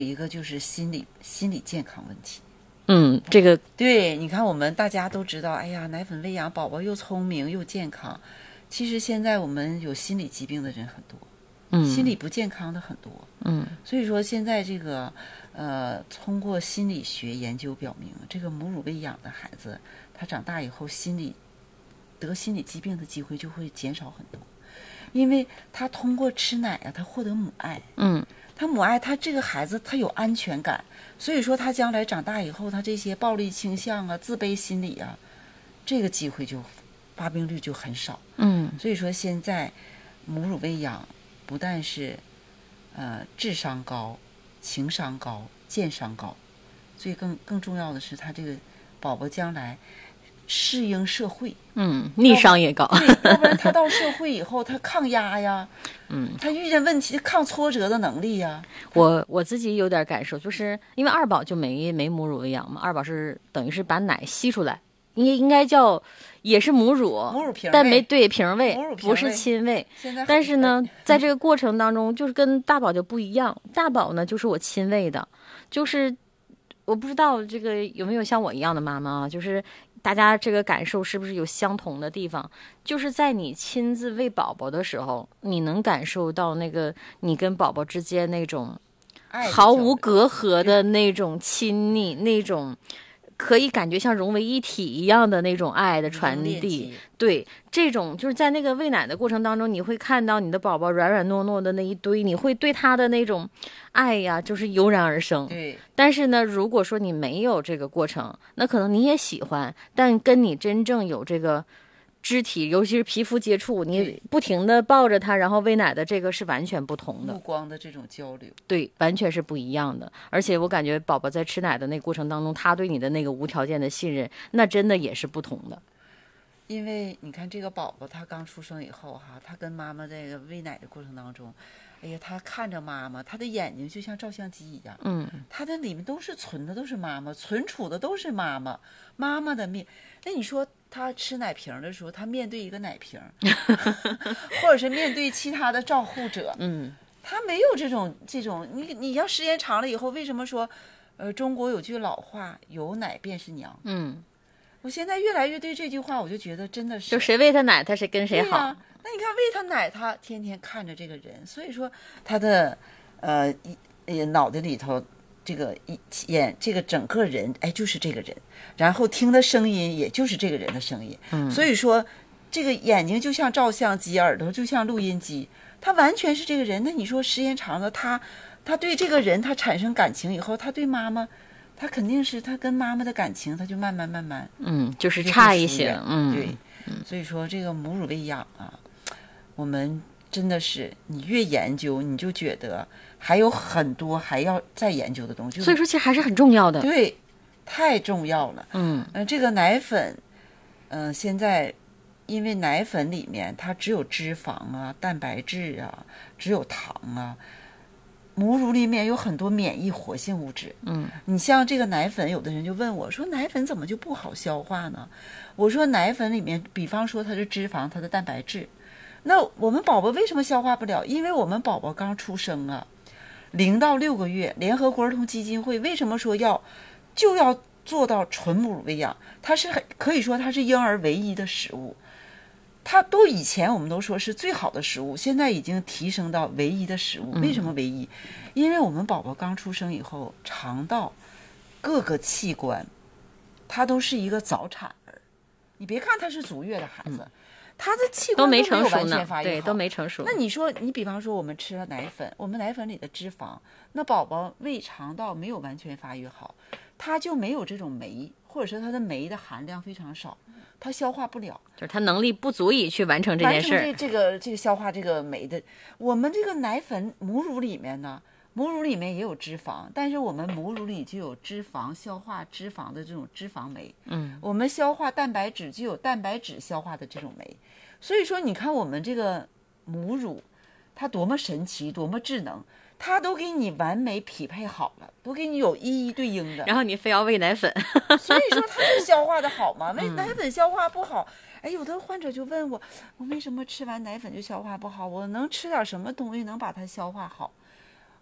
一个就是心理健康问题。 这个对，你看我们大家都知道，哎呀，奶粉喂养宝宝又聪明又健康。其实现在我们有心理疾病的人很多，心理不健康的很多。所以说现在这个通过心理学研究表明，这个母乳喂养的孩子，他长大以后得心理疾病的机会就会减少很多，因为他通过吃奶啊，他获得母爱。他母爱，他这个孩子他有安全感，所以说他将来长大以后，他这些暴力倾向啊、自卑心理啊，这个机会就发病率就很少。所以说现在母乳喂养不但是智商高、情商高、健商高，所以更重要的是他这个宝宝将来适应社会， 逆商也高。 对，要不然他到社会以后，他抗压呀，他遇见问题抗挫折的能力呀。 我自己有点感受，就是因为二宝就没母乳喂养嘛，二宝是等于是把奶吸出来，应该叫也是母乳瓶喂， 但没对瓶喂， 不是亲喂。但是呢，在这个过程当中，就是跟大宝就不一样，大宝呢就是我亲喂的，就是我不知道这个有没有像我一样的妈妈啊，就是大家这个感受是不是有相同的地方？就是在你亲自喂宝宝的时候，你能感受到那个你跟宝宝之间那种毫无隔阂的那种亲密，那种可以感觉像融为一体一样的那种爱的传递。对，这种就是在那个喂奶的过程当中，你会看到你的宝宝软软糯糯的那一堆，你会对他的那种爱呀，就是油然而生。 对。 但是呢，如果说你没有这个过程，那可能你也喜欢，但跟你真正有这个肢体，尤其是皮肤接触，你不停的抱着他，然后喂奶的这个是完全不同的。 目光的这种交流， 对，完全是不一样的。而且我感觉宝宝在吃奶的那个过程当中，他对你的那个无条件的信任，那真的也是不同的。 因为你看这个宝宝他刚出生以后哈，他跟妈妈这个喂奶的过程当中，哎呀，他看着妈妈，他的眼睛就像照相机一样，他的里面都是存的都是妈妈，存储的都是妈妈的面。那你说他吃奶瓶的时候，他面对一个奶瓶或者是面对其他的照护者，他没有这种你要时间长了以后，为什么说中国有句老话，有奶便是娘。我现在越来越对这句话，我就觉得真的是， 就谁喂他奶，他是跟谁好。 那你看喂他奶，他天天看着这个人，所以说他的脑袋里头这个这个整个人，哎，就是这个人，然后听的声音也就是这个人的声音。所以说这个眼睛就像照相机，耳朵就像录音机，他完全是这个人。那你说时间长了，他对这个人他产生感情以后，他对妈妈。他肯定是他跟妈妈的感情，他就慢慢， 就是差一些， 对，所以说这个母乳喂养啊，我们真的是你越研究，你就觉得还有很多还要再研究的东西。 所以说，其实还是很重要的。 对，太重要了。这个奶粉，现在因为奶粉里面它只有脂肪啊、蛋白质啊，只有糖啊。母乳里面有很多免疫活性物质，你像这个奶粉，有的人就问我说，奶粉怎么就不好消化呢？我说奶粉里面，比方说它是脂肪，它的蛋白质，那我们宝宝为什么消化不了？因为我们宝宝刚出生啊，0到6个月，联合国儿童基金会为什么说要做到纯母乳喂养？它是可以说它是婴儿唯一的食物。它都以前我们都说是最好的食物，现在已经提升到唯一的食物。为什么唯一？因为我们宝宝刚出生以后，肠道各个器官它都是一个早产儿。你别看他是足月的孩子，他的器官都没有完全发育好， 对，都没成熟。 那你说，你比方说我们吃了奶粉，我们奶粉里的脂肪，那宝宝胃肠道没有完全发育好，他就没有这种酶，或者说他的酶的含量非常少。他消化不了， 就是他能力不足以去完成这件事。 完成这个消化这个酶的。我们这个奶粉母乳里面呢，母乳里面也有脂肪，但是我们母乳里就有脂肪消化脂肪的这种脂肪酶。我们消化蛋白质就有蛋白质消化的这种酶。所以说，你看我们这个母乳，它多么神奇，多么智能。它都给你完美匹配好了，都给你有一一对应的， 然后你非要喂奶粉， 所以说它就消化的好嘛。喂奶粉消化不好，哎，有的患者就问我为什么吃完奶粉就消化不好？我能吃点什么东西能把它消化好？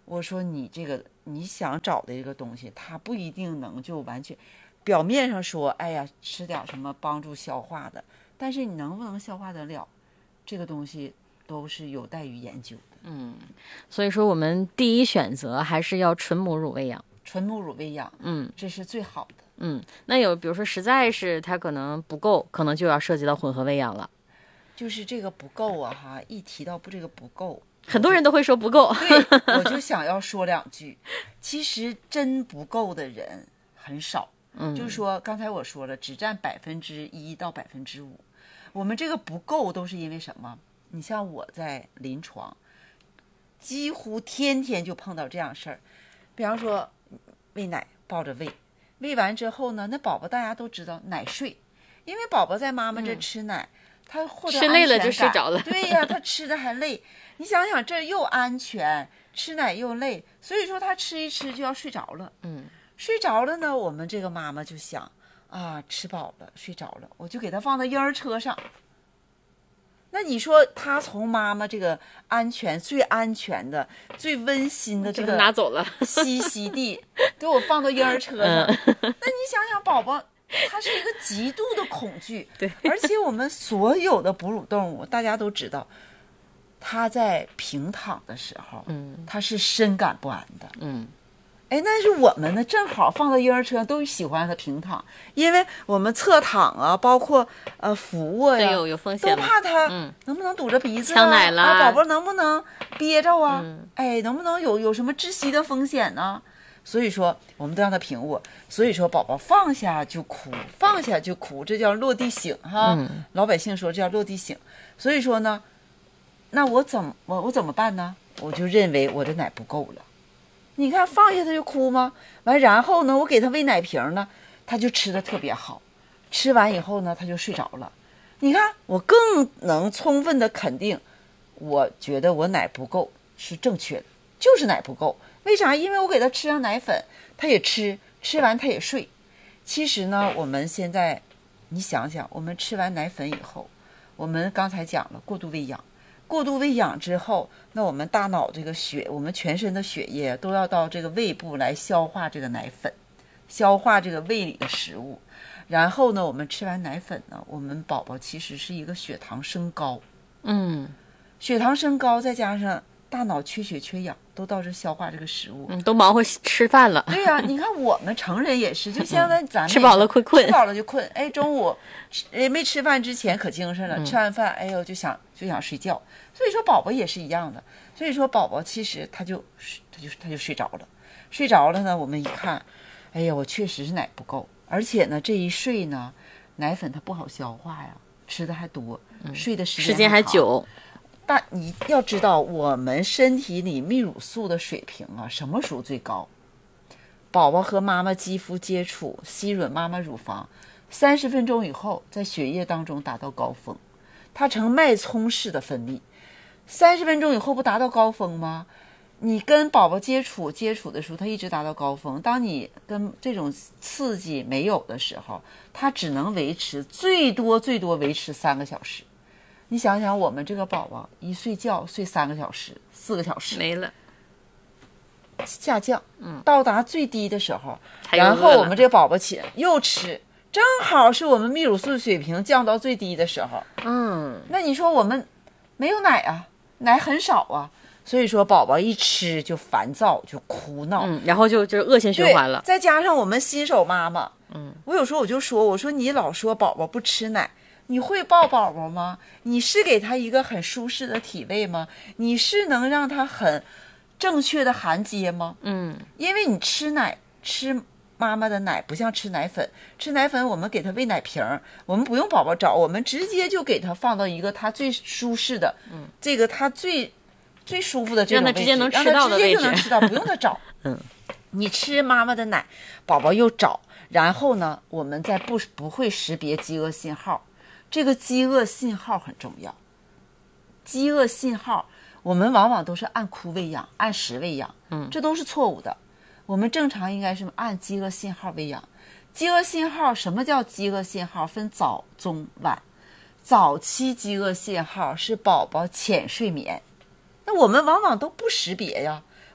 我说你这个你想找的一个东西，它不一定能就完全表面上说，哎呀，吃点什么帮助消化的，但是你能不能消化得了，这个东西都是有待于研究的。 所以说我们第一选择还是要纯母乳喂养。 纯母乳喂养，这是最好的。 那有比如说实在是它可能不够，可能就要涉及到混合喂养了。 就是这个不够啊哈，一提到这个不够， 很多人都会说不够。 对，我就想要说两句。其实真不够的人很少，就是说刚才我说了，只占1%到5%。我们这个不够都是因为什么？你像我在临床，几乎天天就碰到这样事儿。比方说喂奶，抱着喂，喂完之后呢，那宝宝大家都知道奶睡，因为宝宝在妈妈这吃奶，他获得吃累了就睡着了。 对呀，他吃的还累。你想想，这又安全，吃奶又累，所以说他吃一吃就要睡着了。睡着了呢，我们这个妈妈就想啊，吃饱了，睡着了，我就给他放到婴儿车上。那你说他从妈妈这个最安全的、最温馨的这个拿走了栖息地，给我放到婴儿车上。那你想想，宝宝他是一个极度的恐惧。 对， 而且我们所有的哺乳动物，大家都知道，他在平躺的时候，他是深感不安的。但是我们呢，正好放到婴儿车上，都喜欢它平躺，因为我们侧躺啊，包括俯卧呀， 有风险， 都怕它能不能堵着鼻子呛奶了， 宝宝能不能憋着啊？能不能有什么窒息的风险呢？所以说我们都让他平卧。所以说宝宝放下就哭，放下就哭，这叫落地醒哈。老百姓说这叫落地醒。所以说呢，那我怎么办呢？我就认为我的奶不够了。你看放下他就哭吗？然后呢，我给他喂奶瓶呢，他就吃的特别好，吃完以后呢，他就睡着了。你看，我更能充分的肯定，我觉得我奶不够是正确的，就是奶不够。为啥？因为我给他吃上奶粉，他也吃完他也睡。其实呢，我们现在你想想，我们吃完奶粉以后，我们刚才讲了过度喂养。过度喂养之后，那我们大脑这个我们全身的血液都要到这个胃部来消化这个奶粉，消化这个胃里的食物。然后呢，我们吃完奶粉呢，我们宝宝其实是一个血糖升高。血糖升高，再加上大脑缺血缺氧，都到这消化这个食物， 都忙活吃饭了。 对呀，你看我们成人也是，就相当于咱们吃饱了困， 吃饱了就困。中午没吃饭之前可精神了，吃完饭就想睡觉。所以说宝宝也是一样的。所以说宝宝其实他就睡着了，睡着了呢，我们一看，我确实是奶不够，而且呢这一睡呢，奶粉它不好消化呀，吃的还多，睡的时间还久。 但你要知道，我们身体里泌乳素的水平啊，什么时候最高？宝宝和妈妈肌肤接触，吸吮妈妈乳房，30分钟以后，在血液当中达到高峰，它呈脉冲式的分泌。30分钟以后不达到高峰吗？你跟宝宝接触的时候，它一直达到高峰。当你跟这种刺激没有的时候，它只能维持最多维持3个小时。你想想，我们这个宝宝一睡觉睡3个小时、4个小时没了， 下降，到达最低的时候，然后我们这个宝宝起来又吃，正好是我们泌乳素水平降到最低的时候。那你说我们没有奶啊，奶很少啊，所以说宝宝一吃就烦躁，就哭闹， 然后就恶性循环了。 再加上我们新手妈妈，我有时候我就说，我说你老说宝宝不吃奶。你会抱宝宝吗？你是给他一个很舒适的体位吗？你是能让他很正确的含接吗？因为你吃妈妈的奶不像吃奶粉，吃奶粉我们给他喂奶瓶，我们不用宝宝找，我们直接就给他放到一个他最舒适的，这个他最舒服的这种位置， 让他直接能吃到的位置， 让他直接就能吃到，不用他找。你吃妈妈的奶，宝宝又找，然后呢，我们再不会识别饥饿信号。这个饥饿信号很重要，饥饿信号我们往往都是按哭喂养，按时喂养，这都是错误的。我们正常应该是按饥饿信号喂养。饥饿信号，什么叫饥饿信号？分早、中、晚。早期饥饿信号是宝宝浅睡眠，那我们往往都不识别呀，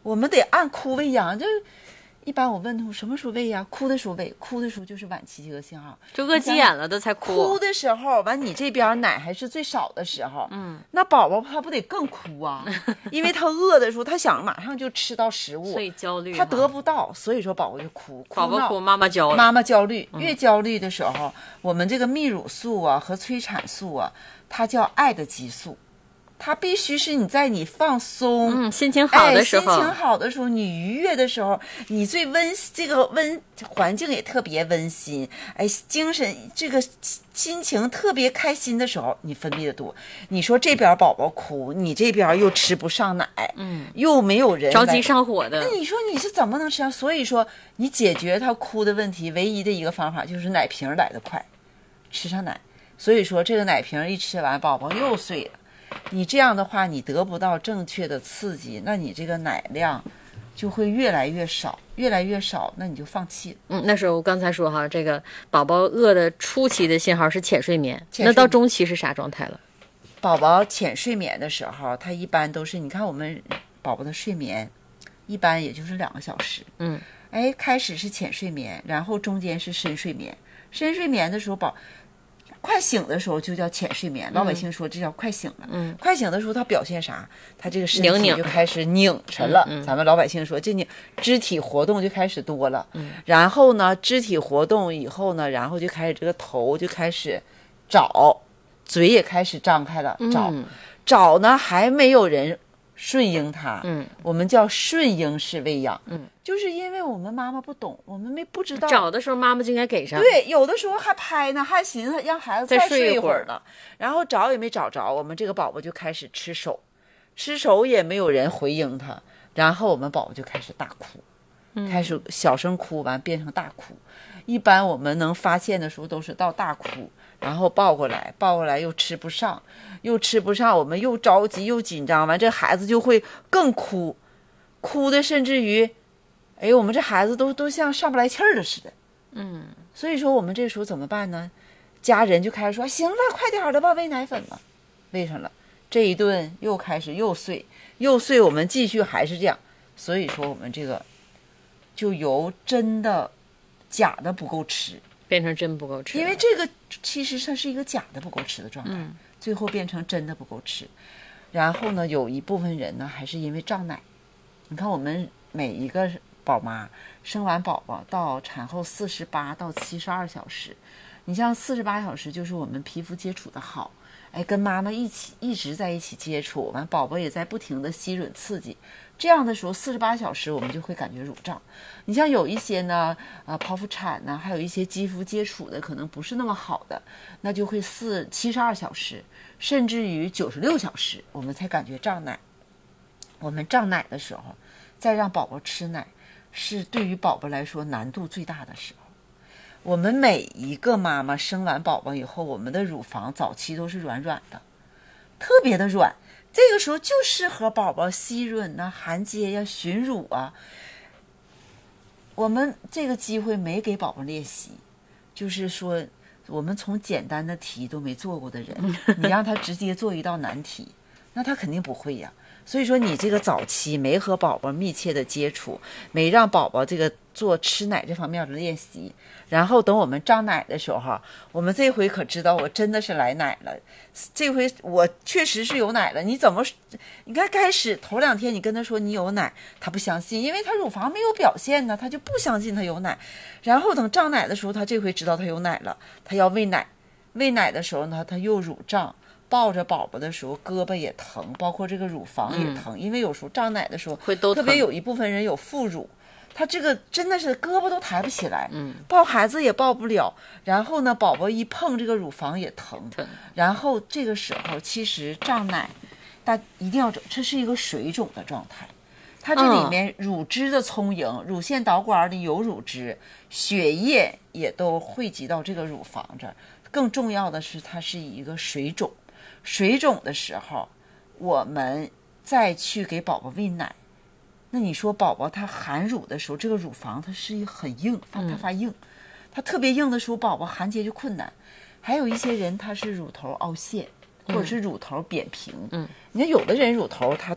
我们得按哭喂养，就是一般我问他什么时候喂呀？哭的时候喂，哭的时候就是晚期这个信号， 就饿急眼了的才哭的时候，完你这边奶还是最少的时候，那宝宝他不得更哭啊？因为他饿的时候，他想马上就吃到食物， 所以焦虑， 他得不到，所以说宝宝就哭， 宝宝哭，妈妈焦虑， 妈妈焦虑，越焦虑的时候，我们这个泌乳素啊和催产素啊，它叫爱的激素。它必须是你在你放松， 心情好的时候， 心情好的时候，你愉悦的时候，你最这个环境也特别温馨，精神这个心情特别开心的时候，你分泌的多。你说这边宝宝哭，你这边又吃不上奶，又没有人着急上火的， 那你说你是怎么能吃上？所以说，你解决他哭的问题，唯一的一个方法就是奶瓶来得快，吃上奶。所以说，这个奶瓶一吃完，宝宝又睡了。你这样的话，你得不到正确的刺激，那你这个奶量就会越来越少，越来越少，那你就放弃了。 那时候我刚才说哈，这个宝宝饿的初期的信号是浅睡眠，那到中期是啥状态了？ 宝宝浅睡眠的时候，他一般都是，你看我们宝宝的睡眠一般也就是2个小时，开始是浅睡眠，然后中间是深睡眠。深睡眠的时候，快醒的时候就叫浅睡眠，老百姓说这叫快醒了。快醒的时候他表现啥？他这个身体就开始拧沉了。咱们老百姓说这肢体活动就开始多了。然后呢，肢体活动以后呢，然后就开始这个头就开始找，嘴也开始张开了，找呢还没有人顺应它，我们叫顺应式喂养，就是因为我们妈妈不懂，我们不知道找的时候妈妈就应该给上， 对，有的时候还拍呢，还寻思让孩子再睡一会儿呢，然后找也没找着，我们这个宝宝就开始吃手也没有人回应他，然后我们宝宝就开始大哭，开始小声哭完变成大哭，一般我们能发现的时候都是到大哭，然后抱过来又吃不上，我们又着急又紧张，完这孩子就会更哭的甚至于，我们这孩子都像上不来气儿了似的。所以说我们这时候怎么办呢？家人就开始说，行了，快点的吧，喂奶粉了，喂上了，这一顿又开始又睡，我们继续还是这样。所以说我们这个就由真的假的不够吃变成真不够吃， 因为这个其实它是一个假的不够吃的状态，最后变成真的不够吃。然后呢，有一部分人呢还是因为胀奶。你看我们每一个宝妈生完宝宝到产后48到72小时，你像48小时就是我们皮肤接触的好，跟妈妈一直在一起接触，完宝宝也在不停的吸吮刺激，这样的时候48小时我们就会感觉乳胀。你像有一些呢剖腹产呢，还有一些肌肤接触的可能不是那么好的，那就会72小时甚至于96小时我们才感觉胀奶。我们胀奶的时候再让宝宝吃奶，是对于宝宝来说难度最大的时候。我们每一个妈妈生完宝宝以后，我们的乳房早期都是软软的，特别的软，这个时候就适合宝宝吸吮啊、含接呀、吮乳啊。我们这个机会没给宝宝练习，就是说我们从简单的题都没做过的人，你让他直接做一道难题，那他肯定不会呀。所以说你这个早期没和宝宝密切的接触，没让宝宝这个做吃奶这方面的练习，然后等我们胀奶的时候，我们这回可知道我真的是来奶了，这回我确实是有奶了。你看开始头2天你跟他说你有奶，他不相信，因为他乳房没有表现呢，他就不相信他有奶。然后等胀奶的时候，他这回知道他有奶了，他要喂奶的时候呢，他又乳胀，抱着宝宝的时候胳膊也疼，包括这个乳房也疼，因为有时候胀奶的时候会都疼， 特别有一部分人有副乳，他这个真的是胳膊都抬不起来，抱孩子也抱不了，然后呢宝宝一碰这个乳房也疼，然后这个时候其实胀奶一定要这是一个水肿的状态，它这里面乳汁的充盈，乳腺导管里有乳汁，血液也都汇集到这个乳房这儿，更重要的是它是一个水肿的时候，我们再去给宝宝喂奶，那你说宝宝他含乳的时候，这个乳房它是很硬，它发硬，它特别硬的时候，宝宝含接就困难。还有一些人他是乳头凹陷，或者是乳头扁平，你看有的人乳头他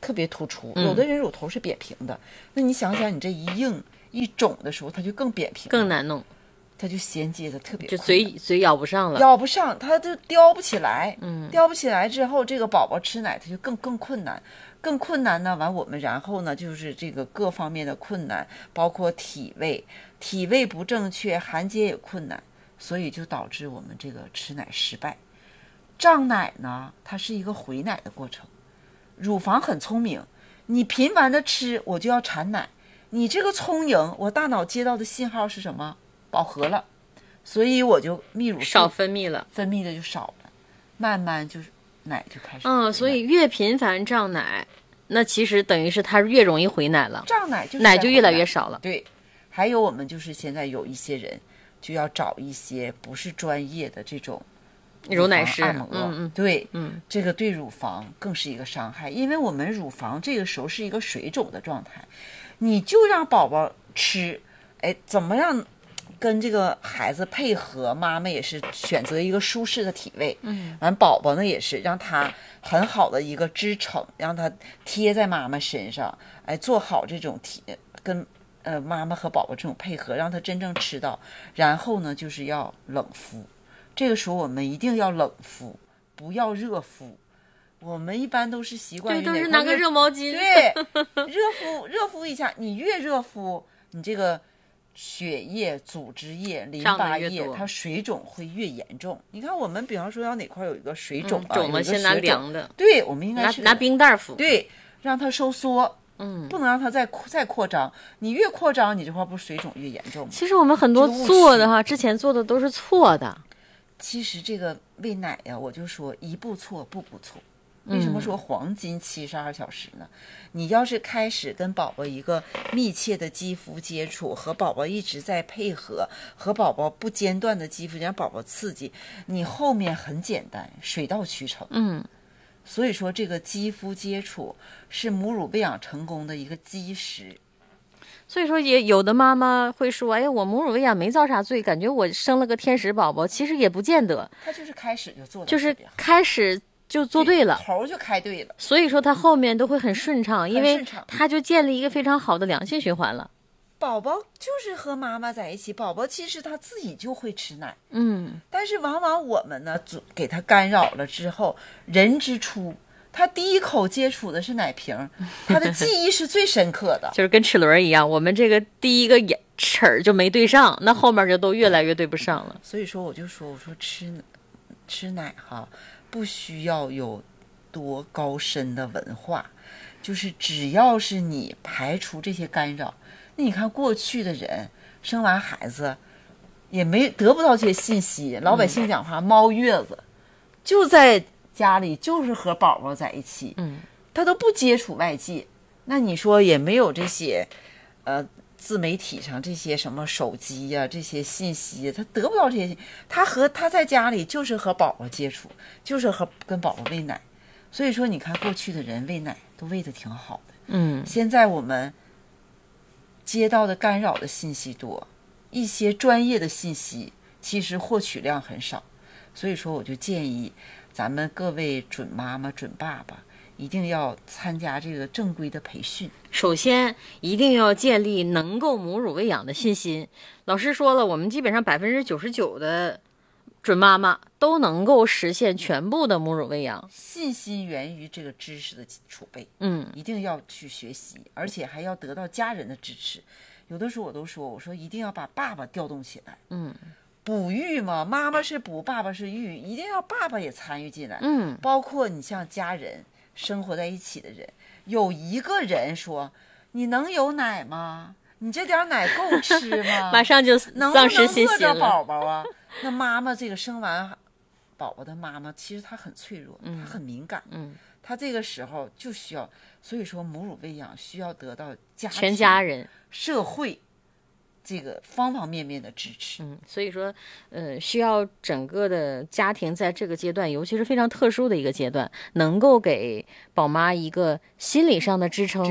特别突出，有的人乳头是扁平的，那你想想，你这一硬一肿的时候，它就更扁平， 更难弄， 它就衔接的特别就嘴咬不上了， 咬不上，它就叼不起来，叼不起来之后，这个宝宝吃奶它就更困难。更困难呢，完我们然后呢就是这个各方面的困难，包括体位不正确，衔接也困难，所以就导致我们这个吃奶失败。胀奶呢，它是一个回奶的过程。乳房很聪明，你频繁的吃，我就要产奶。你这个聪颖，我大脑接到的信号是什么？饱和了，所以我就泌乳素少分泌了， 分泌的就少了，慢慢就是奶就开始。 所以越频繁胀奶，那其实等于是它越容易回奶了， 胀奶就是奶就越来越少了。 对，还有我们就是现在有一些人就要找一些不是专业的这种乳奶师按摩，对，这个对乳房更是一个伤害，因为我们乳房这个时候是一个水肿的状态，你就让宝宝吃，怎么样跟这个孩子配合，妈妈也是选择一个舒适的体位，完宝宝呢也是让他很好的一个支撑，让他贴在妈妈身上，做好这种跟妈妈和宝宝这种配合，让他真正吃到。然后呢就是要冷敷，这个时候我们一定要冷敷，不要热敷。我们一般都是习惯于都是拿个热毛巾， 对，热敷一下，你越热敷，你这个血液、组织液、淋巴液，它水肿会越严重。你看我们比方说要哪块有一个水肿啊， 肿了先拿凉的， 对，我们应该是拿冰袋敷， 对，让它收缩。不能让它再扩张，你越扩张，你这块不水肿越严重吗？ 其实我们很多做的哈，之前做的都是错的。 其实这个喂奶呀，我就说一步错，步步错。为什么说黄金72小时呢？你要是开始跟宝宝一个密切的肌肤接触，和宝宝一直在配合，和宝宝不间断的肌肤让宝宝刺激，你后面很简单，水到渠成。所以说这个肌肤接触是母乳喂养成功的一个基石。 所以说也有的妈妈会说，我母乳喂养没遭啥罪，感觉我生了个天使宝宝，其实也不见得。 他就是开始就做， 就是开始就做对了， 头就开对了， 所以说他后面都会很顺畅，因为他就建立一个非常好的良性循环了。 宝宝就是和妈妈在一起，宝宝其实他自己就会吃奶，但是往往我们呢给他干扰了之后，人之初，他第一口接触的是奶瓶，他的记忆是最深刻的， 就是跟齿轮一样，我们这个第一个齿儿就没对上，那后面就都越来越对不上了。 所以说我说吃奶哈，不需要有多高深的文化，就是只要是你排除这些干扰。那你看过去的人生完孩子也得不到这些信息，老百姓讲话猫月子，就在家里就是和宝宝在一起，他都不接触外界。那你说也没有这些自媒体上这些什么手机呀，这些信息，他得不到这些，他在家里就是和宝宝接触，就是跟宝宝喂奶。所以说你看过去的人喂奶都喂得挺好的，现在我们接到的干扰的信息多，一些专业的信息其实获取量很少。所以说我就建议咱们各位准妈妈准爸爸一定要参加这个正规的培训。 首先一定要建立能够母乳喂养的信心。老师说了，我们基本上99%的准妈妈都能够实现全部的母乳喂养。 信心源于这个知识的储备，一定要去学习，而且还要得到家人的支持。有的时候我说一定要把爸爸调动起来，哺育嘛，妈妈是哺，爸爸是育，一定要爸爸也参与进来，包括你像家人生活在一起的人，有一个人说你能有奶吗？你这点奶够吃吗？ 马上就丧失信心了。能不能饿着宝宝啊？那妈妈这个生完宝宝的妈妈，其实她很脆弱，她很敏感，她这个时候就需要，所以说母乳喂养需要得到全家人、 社会这个方方面面的支持。 所以说，需要整个的家庭在这个阶段，尤其是非常特殊的一个阶段，能够给宝妈一个心理上的支撑，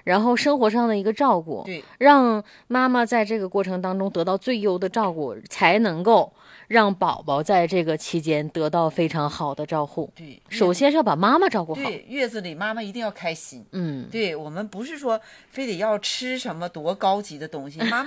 然后生活上的一个照顾， 对， 让妈妈在这个过程当中得到最优的照顾，才能够让宝宝在这个期间得到非常好的照顾。 对， 首先是要把妈妈照顾好。 对，月子里妈妈一定要开心。 嗯， 对，我们不是说非得要吃什么多高级的东西，妈妈